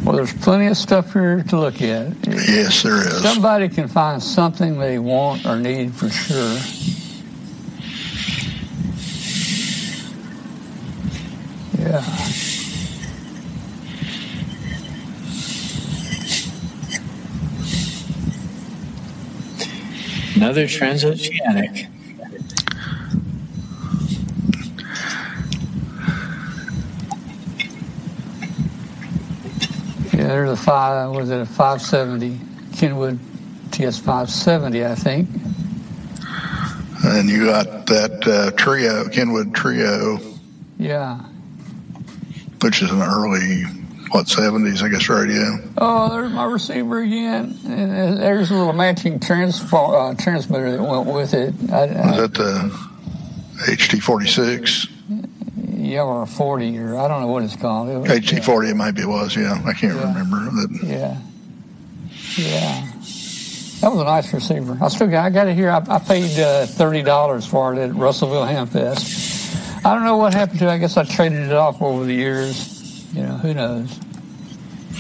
Well, there's plenty of stuff here to look at. Yes, there is. Somebody can find something they want or need for sure. Yeah. Another transoceanic. Yeah, there's a 570 Kenwood TS 570, I think. And you got that trio, Kenwood Trio. Yeah. Which is an early, 70s, I guess, radio. Oh, there's my receiver again. And there's a little matching transmitter that went with it. Was that the HT46? Yeah, or a 40, or I don't know what it's called. HT40, it maybe it was, yeah. I can't remember. Yeah. That was a nice receiver. I got it here. I paid $30 for it at Russellville Hamfest. I don't know what happened to it. I guess I traded it off over the years. Who knows?